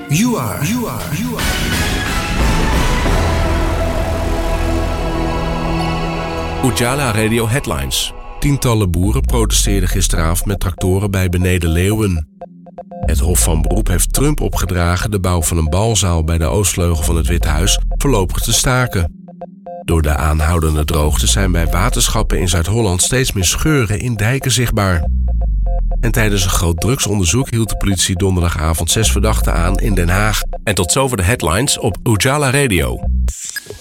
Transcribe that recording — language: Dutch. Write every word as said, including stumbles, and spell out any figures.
You are. You are. You are. Ujala Radio Headlines. Tientallen boeren protesteerden gisteravond met tractoren bij Beneden Leeuwen. Het Hof van Beroep heeft Trump opgedragen de bouw van een balzaal bij de oostvleugel van het Witte Huis voorlopig te staken. Door de aanhoudende droogte zijn bij waterschappen in Zuid-Holland steeds meer scheuren in dijken zichtbaar. En tijdens een groot drugsonderzoek hield de politie donderdagavond zes verdachten aan in Den Haag. En tot zover de headlines op Ujala Radio.